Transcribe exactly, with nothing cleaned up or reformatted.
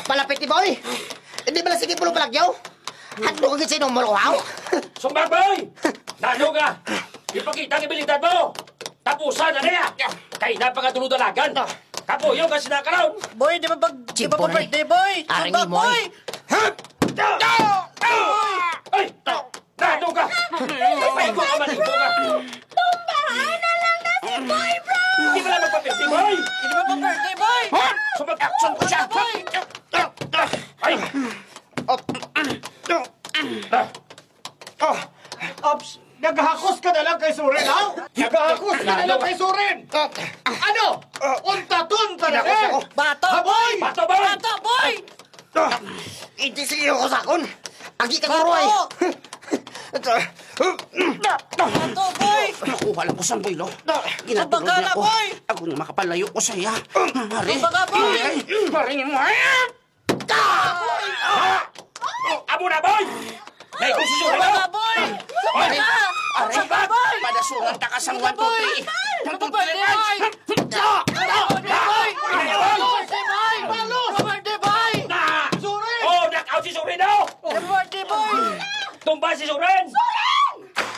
Palapit ni Boy. Hindi ba lang sige pulo palagyaw? Handog agad sa inyong maluhaw. Sumbag, boy! Nano ka? Ipakita ang ibilidad mo! Tapusan na niya! Kay napangatulog dalagan! Kapuyo ka sinakaroon! Boy, di ba pag... Di ba Chimpo pag na birthday, boy? Aring Sumbag, imoy. boy! Ay! Nano ka? Ipaigo ka maligo ka! Tumbahan na lang na si Boy, bro! Hindi ba lang magpapirti, boy? Di ba pag birthday, boy? Sumbag, action ko siya! Ay! Oh, Ops, naghahakos ka na lang kay Surin, ha? Naghahakos ka na lang kay Surin! Ano? Unta-tunta na eh! Bato, Ha, boy! Bato, boy! Bato, boy! Hindi sige ako sakon. Agi ka Bato! turoy. Bato, boy! Nakuha lang ko sa boy, lo. Sabaga na, ako. boy! Ako na makapalayo ko sa'ya. Mari. Sabaga, boy! Ay, maringin mo. Ay! Amo na, boy! May kusisuhin mo! Sabaga, boy! Mari. Sabaga! Aray, Sabaga, boy! padasungan ta ka sang one, two, boy! three. One, two, Birthday, three, boy! Birthday, boy! Birthday, boy! Birthday, boy! Na! Oh, knock out si Surin, no! Birthday, boy! Tumba si Surin!